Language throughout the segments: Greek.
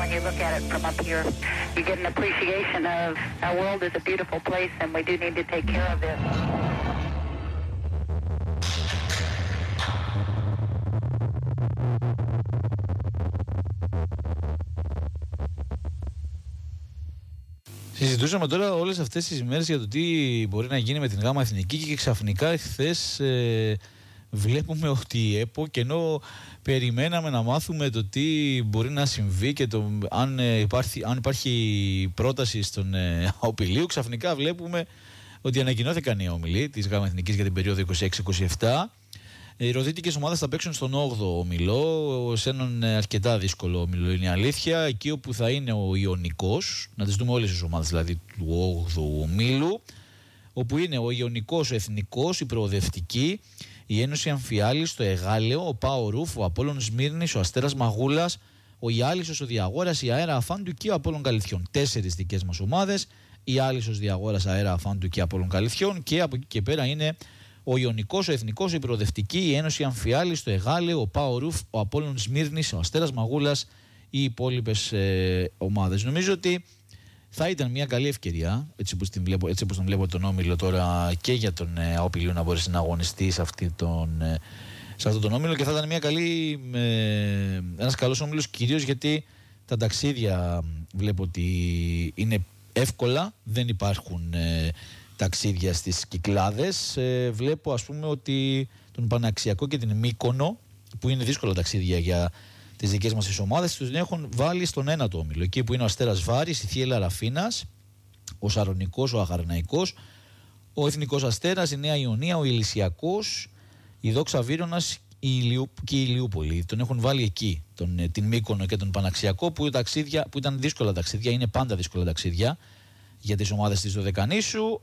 when you look at it from up here. You get an appreciation of our world is a beautiful place and we do need to take care of it. Συζητούσαμε τώρα όλες αυτές τις ημέρες για το τι μπορεί να γίνει με την ΓΑΜΑ Εθνική και ξαφνικά εχθές βλέπουμε ότι η ΕΠΟ, και ενώ περιμέναμε να μάθουμε το τι μπορεί να συμβεί και αν υπάρχει πρόταση στον Αοπηλίου, ξαφνικά βλέπουμε ότι ανακοινώθηκαν οι όμιλοι της ΓΑΜΑ Εθνικής για την περίοδο 26-27. Οι ροδίτικες ομάδες θα παίξουν στον 8ο όμιλο, σε έναν αρκετά δύσκολο όμιλο είναι η αλήθεια, εκεί όπου θα είναι ο Ιωνικός, να τις δούμε όλες τις ομάδες δηλαδή του 8ου ομίλου, όπου είναι ο Ιωνικός, ο Εθνικός, η Προοδευτική, η Ένωση Αμφιάλης, το Εγάλεο, ο Πάο Ρούφ, ο Απόλλων Σμύρνης, ο Αστέρας Μαγούλας, ο Ιάλισσος, ο Διαγόρας, η Αέρα Αφάντου και ο Απόλλων Καλυθιών. 4 δικές μας ομάδες, η Ιάλισσος, Διαγόρας, Αέρα Αφάντου και Απόλλων Καλυθιών, και από εκεί και πέρα είναι ο Ιωνικός, ο Εθνικός, η Προοδευτική, η Ένωση Αμφιάλης, το Εγάλεο, ο Πάο Ρούφ, ο Απόλλων Σμύρνης, ο Αστέρας Μαγούλας, οι υπόλοιπες ομάδες. Νομίζω ότι θα ήταν μια καλή ευκαιρία, έτσι όπως τον βλέπω τον όμιλο τώρα, και για τον Αοπηλίου να μπορέσει να αγωνιστεί σε αυτόν τον όμιλο, και θα ήταν ένας καλός όμιλος, κυρίως γιατί τα ταξίδια βλέπω ότι είναι εύκολα, δεν υπάρχουν ταξίδια στις Κυκλάδες. Βλέπω ας πούμε ότι τον Παναξιακό και την Μύκονο, που είναι δύσκολα ταξίδια για τις δικές μας τις ομάδες, τους έχουν βάλει στον 1ο όμιλο, εκεί που είναι ο Αστέρας Βάρης, η Θιέλα Ραφίνας, ο Σαρονικός, ο Αχαρναϊκός, ο Εθνικός Αστέρας, η Νέα Ιωνία, ο Ηλυσιακός, η Δόξα Βύρωνας και η Ηλιούπολη. Τον έχουν βάλει εκεί, την Μύκονο και τον Παναξιακό, που ήταν δύσκολα ταξίδια, είναι πάντα δύσκολα ταξίδια για τις ομάδες της Δωδεκανήσου.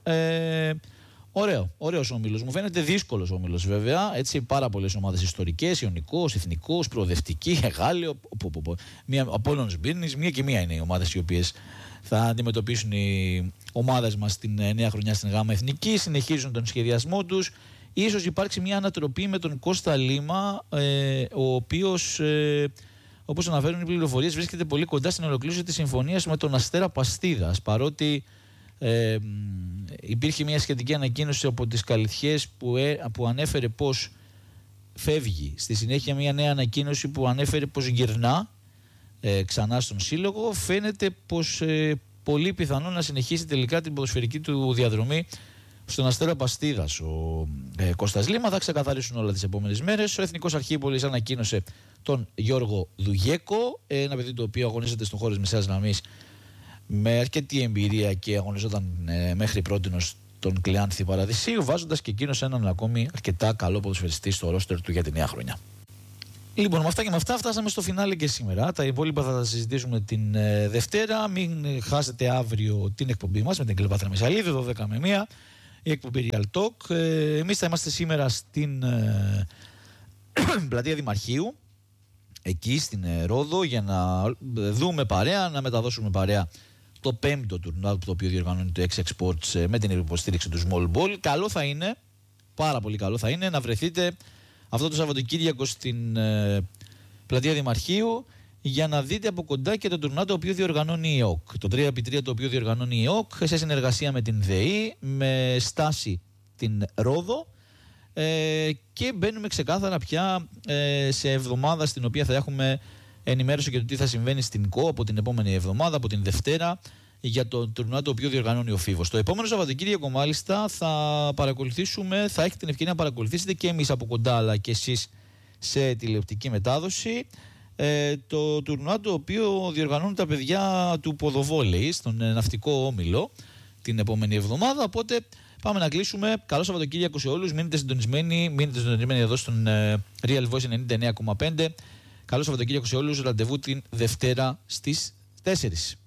Ωραίος όμιλος. Μου φαίνεται δύσκολος όμιλος βέβαια. Έτσι, πάρα πολλές ομάδες ιστορικές, Ιωνικός, Εθνικός, Προοδευτική, Εγάλεο, Απόλλων Σμύρνης. Μία και μία είναι οι ομάδες οι οποίες θα αντιμετωπίσουν οι ομάδες μας την νέα χρονιά στην ΓΑΜΑ Εθνική. Συνεχίζουν τον σχεδιασμό τους. Ίσως υπάρξει μια ανατροπή με τον Κώστα Λίμα, ο οποίος, όπως αναφέρουν οι πληροφορίες, βρίσκεται πολύ κοντά στην ολοκλήρωση της συμφωνίας με τον Αστέρα Παστίδας, παρότι υπήρχε μια σχετική ανακοίνωση από τις Καλυθιές που ανέφερε πως φεύγει. Στη συνέχεια μια νέα ανακοίνωση που ανέφερε πως γυρνά ξανά στον σύλλογο. Φαίνεται πως πολύ πιθανό να συνεχίσει τελικά την ποδοσφαιρική του διαδρομή στον Αστέρα Παστίδας ο Κώστας Λίμα. Θα ξεκαθαρίσουν όλα τις επόμενες μέρες. Ο Εθνικός Αρχίπολης ανακοίνωσε τον Γιώργο Δουγέκο, ένα παιδί το οποίο αγωνίζεται στον χώρο της μεσαίας γραμμής με αρκετή εμπειρία και αγωνιζόταν μέχρι πρότινος τον Κλεάνθη Παραδεισίου, βάζοντας και εκείνος έναν ακόμη αρκετά καλό ποδοσφαιριστή στο ρόστερ του για τη νέα χρονιά. Λοιπόν, με αυτά και με αυτά φτάσαμε στο φινάλε και σήμερα. Τα υπόλοιπα θα τα συζητήσουμε την Δευτέρα. Μην χάσετε αύριο την εκπομπή μας με την Κλεπάθρα Μεσαλίδη, 12 με 1, η εκπομπή Real Talk. Εμείς θα είμαστε σήμερα στην πλατεία Δημαρχείου, εκεί στην Ρόδο, για να δούμε παρέα, να μεταδώσουμε παρέα το 5ο τουρνουά το οποίο διοργανώνει το X Exports με την υποστήριξη του Small Ball. Καλό θα είναι, πάρα πολύ καλό θα είναι, να βρεθείτε αυτό το Σαββατοκύριακο στην πλατεία Δημαρχείου για να δείτε από κοντά και το τουρνουά το οποίο διοργανώνει η ΕΟΚ. Το 3x3 το οποίο διοργανώνει η ΕΟΚ σε συνεργασία με την ΔΕΗ, με στάση την Ρόδο, και μπαίνουμε ξεκάθαρα πια σε εβδομάδα στην οποία θα έχουμε ενημέρωση για το τι θα συμβαίνει στην ΚΟ από την επόμενη εβδομάδα, από την Δευτέρα, για το τουρνουά το οποίο διοργανώνει ο Φίβος. Το επόμενο Σαββατοκύριακο μάλιστα θα έχετε την ευκαιρία να παρακολουθήσετε και εμείς από κοντά αλλά και εσείς σε τηλεοπτική μετάδοση το τουρνουά το οποίο διοργανώνουν τα παιδιά του ποδοβόλεϊ στον ναυτικό όμιλο την επόμενη εβδομάδα. Οπότε πάμε να κλείσουμε. Καλό Σαββατοκύριακο σε όλους. Μείνετε συντονισμένοι εδώ στον Real Voice 99,5. Καλό Σαββατοκύριακο σε όλους. Ραντεβού την Δευτέρα στις 4.